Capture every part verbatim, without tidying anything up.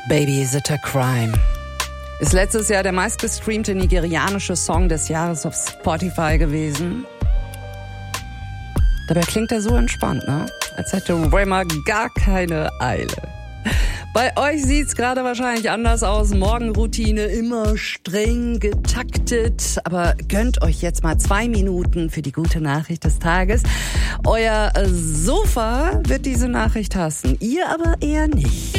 Baby Is It a Crime ist letztes Jahr der meistgestreamte nigerianische Song des Jahres auf Spotify gewesen. Dabei klingt er so entspannt, ne? Als hätte Rema gar keine Eile. Bei euch sieht's gerade wahrscheinlich anders aus. Morgenroutine immer streng getaktet. Aber gönnt euch jetzt mal zwei Minuten für die gute Nachricht des Tages. Euer Sofa wird diese Nachricht hassen, ihr aber eher nicht.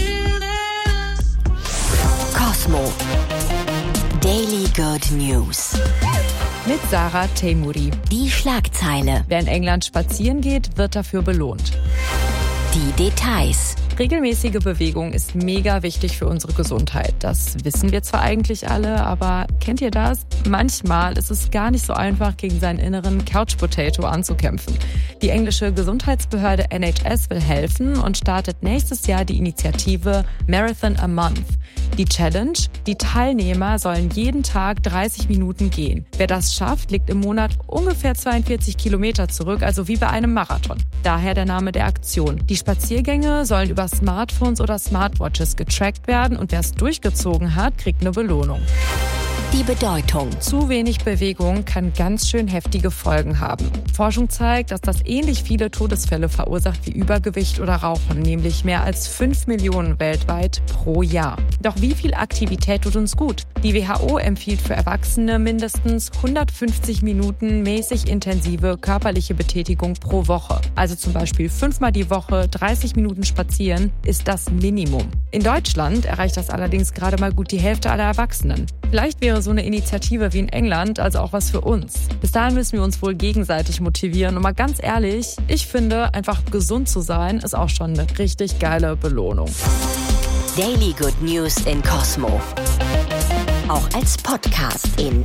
Cosmo Daily Good News mit Sarah Teimouri. Die Schlagzeile. Wer in England spazieren geht, wird dafür belohnt. Die Details. Regelmäßige Bewegung ist mega wichtig für unsere Gesundheit. Das wissen wir zwar eigentlich alle, aber kennt ihr das? Manchmal ist es gar nicht so einfach, gegen seinen inneren Couch Potato anzukämpfen. Die englische Gesundheitsbehörde N H S will helfen und startet nächstes Jahr die Initiative Marathon a Month. Die Challenge: Die Teilnehmer sollen jeden Tag dreißig Minuten gehen. Wer das schafft, legt im Monat ungefähr zweiundvierzig Kilometer zurück, also wie bei einem Marathon. Daher der Name der Aktion. Die Spaziergänge sollen über Smartphones oder Smartwatches getrackt werden und wer es durchgezogen hat, kriegt eine Belohnung. Die Bedeutung. Zu wenig Bewegung kann ganz schön heftige Folgen haben. Forschung zeigt, dass das ähnlich viele Todesfälle verursacht wie Übergewicht oder Rauchen, nämlich mehr als fünf Millionen weltweit pro Jahr. Doch wie viel Aktivität tut uns gut? Die W H O empfiehlt für Erwachsene mindestens hundertfünfzig Minuten mäßig intensive körperliche Betätigung pro Woche. Also zum Beispiel fünfmal die Woche dreißig Minuten spazieren ist das Minimum. In Deutschland erreicht das allerdings gerade mal gut die Hälfte aller Erwachsenen. Vielleicht wäre so eine Initiative wie in England also auch was für uns. Bis dahin müssen wir uns wohl gegenseitig motivieren. Und mal ganz ehrlich, ich finde, einfach gesund zu sein, ist auch schon eine richtig geile Belohnung. Daily Good News in Cosmo. Auch als Podcast in